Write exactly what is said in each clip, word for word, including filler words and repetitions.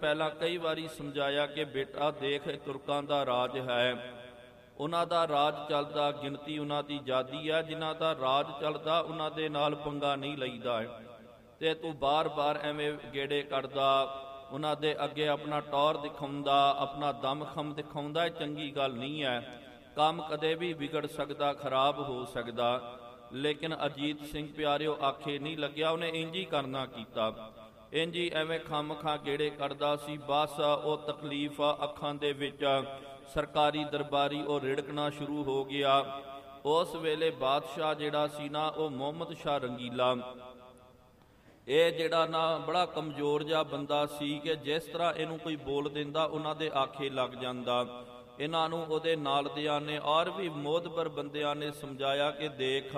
ਪਹਿਲਾਂ ਕਈ ਵਾਰੀ ਸਮਝਾਇਆ ਕਿ ਬੇਟਾ ਦੇਖ, ਤੁਰਕਾਂ ਦਾ ਰਾਜ ਹੈ, ਉਹਨਾਂ ਦਾ ਰਾਜ ਚੱਲਦਾ, ਗਿਣਤੀ ਉਹਨਾਂ ਦੀ ਜ਼ਿਆਦੀ ਹੈ। ਜਿਨ੍ਹਾਂ ਦਾ ਰਾਜ ਚੱਲਦਾ ਉਹਨਾਂ ਦੇ ਨਾਲ ਪੰਗਾ ਨਹੀਂ ਲਈਦਾ ਹੈ, ਤੇ ਤੂੰ ਬਾਰ-ਬਾਰ ਐਵੇਂ ਗੇੜੇ ਕੱਢਦਾ, ਉਹਨਾਂ ਦੇ ਅੱਗੇ ਆਪਣਾ ਟੌਰ ਦਿਖਾਉਂਦਾ, ਆਪਣਾ ਦਮਖਮ ਦਿਖਾਉਂਦਾ, ਇਹ ਚੰਗੀ ਗੱਲ ਨਹੀਂ ਹੈ। ਕੰਮ ਕਦੇ ਵੀ ਵਿਗੜ ਸਕਦਾ, ਖਰਾਬ ਹੋ ਸਕਦਾ। ਲੇਕਿਨ ਅਜੀਤ ਸਿੰਘ ਪਿਆਰਿਓ ਆਖੇ ਨਹੀਂ ਲੱਗਿਆ, ਉਹਨੇ ਇੰਝ ਹੀ ਕਰਨਾ ਕੀਤਾ। ਇੰਝ ਹੀ ਐਵੇਂ ਖੰਮ ਖਾਂ ਗੇੜੇ ਕੱਢਦਾ ਸੀ। ਬਸ ਉਹ ਤਕਲੀਫ ਅੱਖਾਂ ਦੇ ਵਿੱਚ ਸਰਕਾਰੀ ਦਰਬਾਰੀ ਉਹ ਰਿੜਕਣਾ ਸ਼ੁਰੂ ਹੋ ਗਿਆ। ਉਸ ਵੇਲੇ ਬਾਦਸ਼ਾਹ ਜਿਹੜਾ ਸੀ ਨਾ, ਉਹ ਮੁਹੰਮਦ ਸ਼ਾਹ ਰੰਗੀਲਾ, ਇਹ ਜਿਹੜਾ ਨਾ ਬੜਾ ਕਮਜ਼ੋਰ ਜਿਹਾ ਬੰਦਾ ਸੀ ਕਿ ਜਿਸ ਤਰ੍ਹਾਂ ਇਹਨੂੰ ਕੋਈ ਬੋਲ ਦਿੰਦਾ ਉਹਨਾਂ ਦੇ ਆਖੇ ਲੱਗ ਜਾਂਦਾ। ਇਹਨਾਂ ਨੂੰ ਉਹਦੇ ਨਾਲ ਦਿਆਂ ਨੇ ਔਰ ਵੀ ਮੋਹਤਬਰ ਬੰਦਿਆਂ ਨੇ ਸਮਝਾਇਆ ਕਿ ਦੇਖ,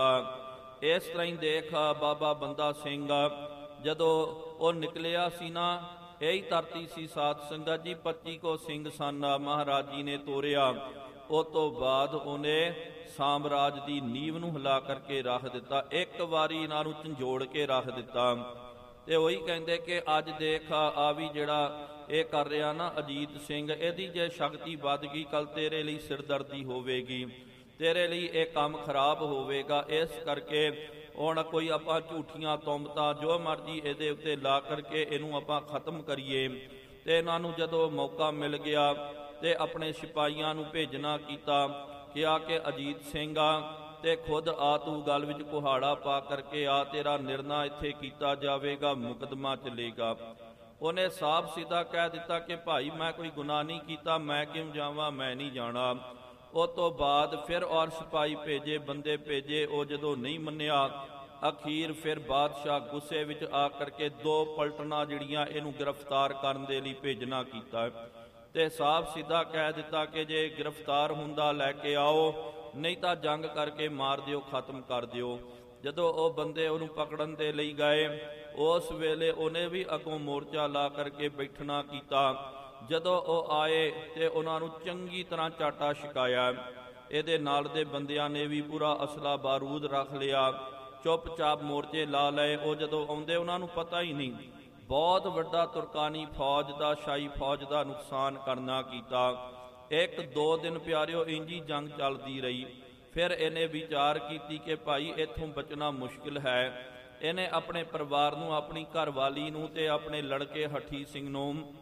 ਇਸ ਤਰ੍ਹਾਂ ਹੀ ਦੇਖ ਬਾਬਾ ਬੰਦਾ ਸਿੰਘ ਜਦੋਂ ਉਹ ਨਿਕਲਿਆ ਸੀ ਨਾ, ਇਹੀ ਧਰਤੀ ਸੀ ਸਾਧ ਸੰਗਤ ਜੀ, ਪੱਚੀ ਕੋ ਸਿੰਘ ਸਨ ਮਹਾਰਾਜ ਜੀ ਨੇ ਤੋਰਿਆ। ਉਹ ਤੋਂ ਬਾਅਦ ਉਹਨੇ ਸਾਮਰਾਜ ਦੀ ਨੀਂਵ ਨੂੰ ਹਿਲਾ ਕਰਕੇ ਰੱਖ ਦਿੱਤਾ, ਇੱਕ ਵਾਰੀ ਇਹਨਾਂ ਨੂੰ ਝੰਜੋੜ ਕੇ ਰੱਖ ਦਿੱਤਾ। ਤੇ ਉਹੀ ਕਹਿੰਦੇ ਕਿ ਅੱਜ ਦੇਖ ਆ ਵੀ ਜਿਹੜਾ ਇਹ ਕਰ ਰਿਹਾ ਨਾ ਅਜੀਤ ਸਿੰਘ, ਇਹਦੀ ਜੇ ਸ਼ਕਤੀ ਵੱਧ ਗਈ, ਕੱਲ ਤੇਰੇ ਲਈ ਸਿਰਦਰਦੀ ਹੋਵੇਗੀ, ਤੇਰੇ ਲਈ ਇਹ ਕੰਮ ਖਰਾਬ ਹੋਵੇਗਾ। ਇਸ ਕਰਕੇ ਹੁਣ ਕੋਈ ਆਪਾਂ ਝੂਠੀਆਂ ਤੁਹਮਤਾਂ ਜੋ ਮਰਜ਼ੀ ਇਹਦੇ ਉੱਤੇ ਲਾ ਕਰਕੇ ਇਹਨੂੰ ਆਪਾਂ ਖਤਮ ਕਰੀਏ। ਤੇ ਇਹਨਾਂ ਨੂੰ ਜਦੋਂ ਮੌਕਾ ਮਿਲ ਗਿਆ ਤੇ ਆਪਣੇ ਸਿਪਾਹੀਆਂ ਨੂੰ ਭੇਜਣਾ ਕੀਤਾ, ਕਿਹਾ ਕਿ ਅਜੀਤ ਸਿੰਘ ਆ ਤੇ ਖੁਦ ਆ ਤੂੰ ਗੱਲ ਵਿੱਚ ਕੁਹਾੜਾ ਪਾ ਕਰਕੇ ਆ, ਤੇਰਾ ਨਿਰਣਾ ਇੱਥੇ ਕੀਤਾ ਜਾਵੇਗਾ, ਮੁਕਦਮਾ ਚੱਲੇਗਾ। ਉਹਨੇ ਸਾਫ਼ ਸਿੱਧਾ ਕਹਿ ਦਿੱਤਾ ਕਿ ਭਾਈ ਮੈਂ ਕੋਈ ਗੁਨਾਹ ਨਹੀਂ ਕੀਤਾ, ਮੈਂ ਕਿਉਂ ਜਾਵਾਂ, ਮੈਂ ਨਹੀਂ ਜਾਣਾ। ਉਹ ਤੋਂ ਬਾਅਦ ਫਿਰ ਔਰ ਸਿਪਾਹੀ ਭੇਜੇ, ਬੰਦੇ ਭੇਜੇ, ਉਹ ਜਦੋਂ ਨਹੀਂ ਮੰਨਿਆ, ਅਖੀਰ ਫਿਰ ਬਾਦਸ਼ਾਹ ਗੁੱਸੇ ਵਿੱਚ ਆ ਕਰਕੇ ਦੋ ਪਲਟਨਾਂ ਜਿਹੜੀਆਂ ਇਹਨੂੰ ਗ੍ਰਿਫਤਾਰ ਕਰਨ ਦੇ ਲਈ ਭੇਜਣਾ ਕੀਤਾ ਤੇ ਸਾਫ਼ ਸਿੱਧਾ ਕਹਿ ਦਿੱਤਾ ਕਿ ਜੇ ਗ੍ਰਿਫਤਾਰ ਹੁੰਦਾ ਲੈ ਕੇ ਆਓ, ਨਹੀਂ ਤਾਂ ਜੰਗ ਕਰਕੇ ਮਾਰ ਦਿਓ, ਖਤਮ ਕਰ ਦਿਓ। ਜਦੋਂ ਉਹ ਬੰਦੇ ਉਹਨੂੰ ਪਕੜਨ ਦੇ ਲਈ ਗਏ, ਉਸ ਵੇਲੇ ਉਹਨੇ ਵੀ ਅੱਗੋਂ ਮੋਰਚਾ ਲਾ ਕਰਕੇ ਬੈਠਣਾ ਕੀਤਾ। ਜਦੋਂ ਉਹ ਆਏ ਤੇ ਉਹਨਾਂ ਨੂੰ ਚੰਗੀ ਤਰ੍ਹਾਂ ਚਾਟਾ ਛਕਾਇਆ। ਇਹਦੇ ਨਾਲ ਦੇ ਬੰਦਿਆਂ ਨੇ ਵੀ ਪੂਰਾ ਅਸਲਾ ਬਾਰੂਦ ਰੱਖ ਲਿਆ, ਚੁੱਪਚਾਪ ਮੋਰਚੇ ਲਾ ਲਏ। ਉਹ ਜਦੋਂ ਆਉਂਦੇ ਉਹਨਾਂ ਨੂੰ ਪਤਾ ਹੀ ਨਹੀਂ, ਬਹੁਤ ਵੱਡਾ ਤੁਰਕਾਨੀ ਫੌਜ ਦਾ, ਸ਼ਾਹੀ ਫੌਜ ਦਾ ਨੁਕਸਾਨ ਕਰਨਾ ਕੀਤਾ। ਇੱਕ ਦੋ ਦਿਨ ਪਿਆਰਿਓ ਇੰਜੀ ਜੰਗ ਚੱਲਦੀ ਰਹੀ। ਫਿਰ ਇਹਨੇ ਵਿਚਾਰ ਕੀਤੀ ਕਿ ਭਾਈ ਇੱਥੋਂ ਬਚਣਾ ਮੁਸ਼ਕਿਲ ਹੈ। ਇਹਨੇ ਆਪਣੇ ਪਰਿਵਾਰ ਨੂੰ, ਆਪਣੀ ਘਰਵਾਲੀ ਨੂੰ ਤੇ ਆਪਣੇ ਲੜਕੇ ਹਠੀ ਸਿੰਘ ਨੂੰ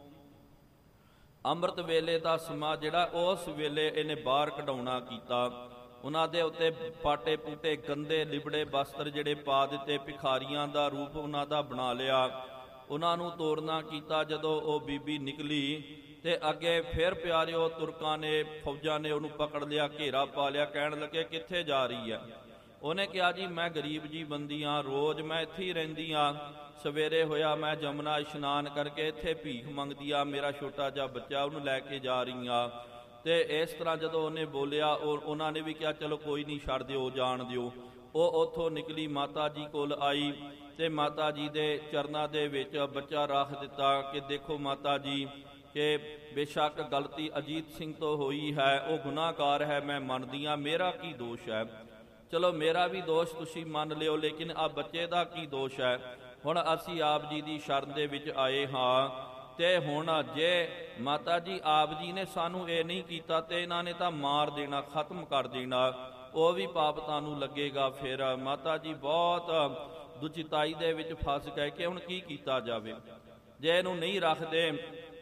ਅੰਮ੍ਰਿਤ ਵੇਲੇ ਦਾ ਸਮਾਂ ਜਿਹੜਾ ਉਸ ਵੇਲੇ ਇਹਨੇ ਬਾਹਰ ਕਢਾਉਣਾ ਕੀਤਾ। ਉਹਨਾਂ ਦੇ ਉੱਤੇ ਪਾਟੇ ਪੂਟੇ ਗੰਦੇ ਲਿਬੜੇ ਬਸਤਰ ਜਿਹੜੇ ਪਾ ਦਿੱਤੇ, ਭਿਖਾਰੀਆਂ ਦਾ ਰੂਪ ਉਹਨਾਂ ਦਾ ਬਣਾ ਲਿਆ, ਉਹਨਾਂ ਨੂੰ ਤੋਰਨਾ ਕੀਤਾ। ਜਦੋਂ ਉਹ ਬੀਬੀ ਨਿਕਲੀ ਤੇ ਅੱਗੇ ਫਿਰ ਪਿਆਰਿਓ ਤੁਰਕਾਂ ਨੇ, ਫੌਜਾਂ ਨੇ ਉਹਨੂੰ ਪਕੜ ਲਿਆ, ਘੇਰਾ ਪਾ ਲਿਆ। ਕਹਿਣ ਲੱਗੇ ਕਿੱਥੇ ਜਾ ਰਹੀ ਹੈ? ਉਹਨੇ ਕਿਹਾ ਜੀ ਮੈਂ ਗਰੀਬ ਜੀ ਬੰਦੀ ਹਾਂ, ਰੋਜ਼ ਮੈਂ ਇੱਥੇ ਹੀ ਰਹਿੰਦੀ ਹਾਂ, ਸਵੇਰੇ ਹੋਇਆ ਮੈਂ ਜਮਨਾ ਇਸ਼ਨਾਨ ਕਰਕੇ ਇੱਥੇ ਭੀਖ ਮੰਗਦੀ ਆ, ਮੇਰਾ ਛੋਟਾ ਜਿਹਾ ਬੱਚਾ, ਉਹਨੂੰ ਲੈ ਕੇ ਜਾ ਰਹੀ ਹਾਂ। ਤੇ ਇਸ ਤਰ੍ਹਾਂ ਜਦੋਂ ਉਹਨੇ ਬੋਲਿਆ, ਉਹ ਉਹਨਾਂ ਨੇ ਵੀ ਕਿਹਾ ਚਲੋ ਕੋਈ ਨਹੀਂ, ਛੱਡ ਦਿਓ, ਜਾਣ ਦਿਓ। ਉਹ ਉੱਥੋਂ ਨਿਕਲੀ, ਮਾਤਾ ਜੀ ਕੋਲ ਆਈ ਤੇ ਮਾਤਾ ਜੀ ਦੇ ਚਰਨਾਂ ਦੇ ਵਿੱਚ ਬੱਚਾ ਰੱਖ ਦਿੱਤਾ ਕਿ ਦੇਖੋ ਮਾਤਾ ਜੀ ਕਿ ਬੇਸ਼ੱਕ ਗਲਤੀ ਅਜੀਤ ਸਿੰਘ ਤੋਂ ਹੋਈ ਹੈ, ਉਹ ਗੁਨਾਹਗਾਰ ਹੈ, ਮੈਂ ਮੰਨਦੀ ਹਾਂ, ਮੇਰਾ ਕੀ ਦੋਸ਼ ਹੈ? ਚਲੋ ਮੇਰਾ ਵੀ ਦੋਸ਼ ਤੁਸੀਂ ਮੰਨ ਲਿਓ, ਲੇਕਿਨ ਆ ਬੱਚੇ ਦਾ ਕੀ ਦੋਸ਼ ਹੈ? ਹੁਣ ਅਸੀਂ ਆਪ ਜੀ ਦੀ ਸ਼ਰਨ ਦੇ ਵਿੱਚ ਆਏ ਹਾਂ, ਤੇ ਹੁਣ ਜੇ ਮਾਤਾ ਜੀ ਆਪ ਜੀ ਨੇ ਸਾਨੂੰ ਇਹ ਨਹੀਂ ਕੀਤਾ ਤੇ ਇਹਨਾਂ ਨੇ ਤਾਂ ਮਾਰ ਦੇਣਾ, ਖਤਮ ਕਰ ਦੇਣਾ, ਉਹ ਵੀ ਪਾਪ ਤੁਹਾਨੂੰ ਲੱਗੇਗਾ। ਫਿਰ ਮਾਤਾ ਜੀ ਬਹੁਤ ਦੁਚਿਤਾਈ ਦੇ ਵਿੱਚ ਫਸ ਗਏ ਕਿ ਹੁਣ ਕੀ ਕੀਤਾ ਜਾਵੇ। ਜੇ ਇਹਨੂੰ ਨਹੀਂ ਰੱਖਦੇ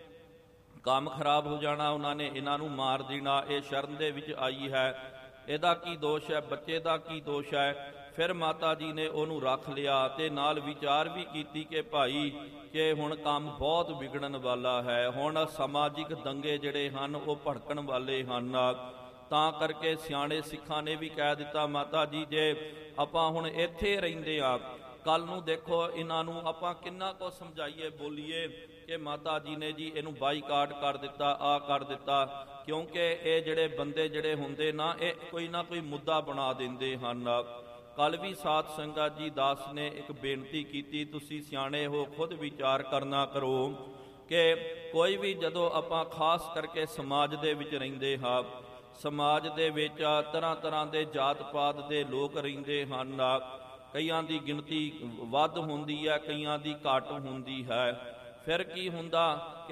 ਕੰਮ ਖਰਾਬ ਹੋ ਜਾਣਾ, ਉਹਨਾਂ ਨੇ ਇਹਨਾਂ ਨੂੰ ਮਾਰ ਦੇਣਾ। ਇਹ ਸ਼ਰਨ ਦੇ ਵਿੱਚ ਆਈ ਹੈ, ਇਹਦਾ ਕੀ ਦੋਸ਼ ਹੈ, ਬੱਚੇ ਦਾ ਕੀ ਦੋਸ਼ ਹੈ? ਫਿਰ ਮਾਤਾ ਜੀ ਨੇ ਉਹਨੂੰ ਰੱਖ ਲਿਆ ਤੇ ਨਾਲ ਵਿਚਾਰ ਵੀ ਕੀਤੀ ਕਿ ਭਾਈ ਕਿ ਹੁਣ ਕੰਮ ਬਹੁਤ ਵਿਗੜਨ ਵਾਲਾ ਹੈ, ਹੁਣ ਸਮਾਜਿਕ ਦੰਗੇ ਜਿਹੜੇ ਹਨ ਉਹ ਭੜਕਣ ਵਾਲੇ ਹਨ। ਤਾਂ ਕਰਕੇ ਸਿਆਣੇ ਸਿੱਖਾਂ ਨੇ ਵੀ ਕਹਿ ਦਿੱਤਾ ਮਾਤਾ ਜੀ ਜੇ ਆਪਾਂ ਹੁਣ ਇੱਥੇ ਰਹਿੰਦੇ ਆ, ਕੱਲ ਨੂੰ ਦੇਖੋ ਇਹਨਾਂ ਨੂੰ ਆਪਾਂ ਕਿੰਨਾ ਕੁ ਸਮਝਾਈਏ, ਬੋਲੀਏ ਕਿ ਮਾਤਾ ਜੀ ਨੇ ਜੀ ਇਹਨੂੰ ਬਾਈਕਾਟ ਕਰ ਦਿੱਤਾ, ਆ ਕਰ ਦਿੱਤਾ, ਕਿਉਂਕਿ ਇਹ ਜਿਹੜੇ ਬੰਦੇ ਜਿਹੜੇ ਹੁੰਦੇ ਨਾ, ਇਹ ਕੋਈ ਨਾ ਕੋਈ ਮੁੱਦਾ ਬਣਾ ਦਿੰਦੇ ਹਨ। ਕੱਲ ਵੀ ਸਾਧ ਸੰਗਤ ਜੀ ਦਾਸ ਨੇ ਇੱਕ ਬੇਨਤੀ ਕੀਤੀ, ਤੁਸੀਂ ਸਿਆਣੇ ਹੋ, ਖੁਦ ਵਿਚਾਰ ਕਰਨਾ ਕਰੋ ਕਿ ਕੋਈ ਵੀ ਜਦੋਂ ਆਪਾਂ ਖਾਸ ਕਰਕੇ ਸਮਾਜ ਦੇ ਵਿੱਚ ਰਹਿੰਦੇ ਹਾਂ, ਸਮਾਜ ਦੇ ਵਿੱਚ ਤਰ੍ਹਾਂ ਤਰ੍ਹਾਂ ਦੇ ਜਾਤ ਪਾਤ ਦੇ ਲੋਕ ਰਹਿੰਦੇ ਹਨ। ਕਈਆਂ ਦੀ ਗਿਣਤੀ ਵੱਧ ਹੁੰਦੀ ਹੈ, ਕਈਆਂ ਦੀ ਘੱਟ ਹੁੰਦੀ ਹੈ। ਫਿਰ ਕੀ ਹੁੰਦਾ